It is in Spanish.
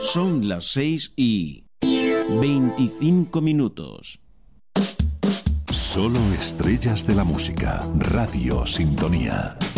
Son las 6:25. Solo estrellas de la música. Radio Sintonía.